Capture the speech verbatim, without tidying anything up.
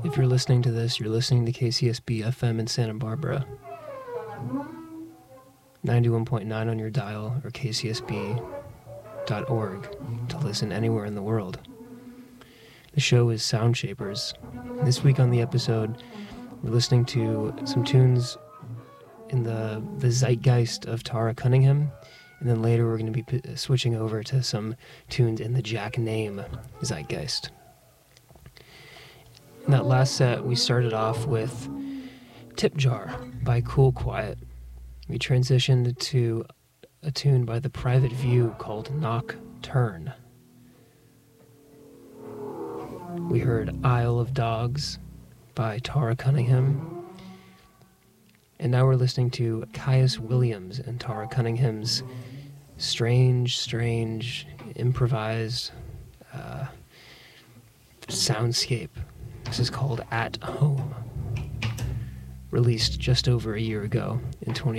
If you're listening to this, you're listening to K C S B F M in Santa Barbara. ninety-one point nine on your dial, or K C S B dot org to listen anywhere in the world. The show is Sound Shapers. This week on the episode, we're listening to some tunes in the, the zeitgeist of Tara Cunningham, and then later we're going to be p- switching over to some tunes in the Jack Name zeitgeist. In that last set, we started off with Tip Jar by Cool Quiet. We transitioned to a tune by The Private View called Knock Turn. We heard Isle of Dogs by Tara Cunningham. And now we're listening to Caius Williams and Tara Cunningham's strange, strange, improvised uh, soundscape. This is called At Home, released just over a year ago in twenty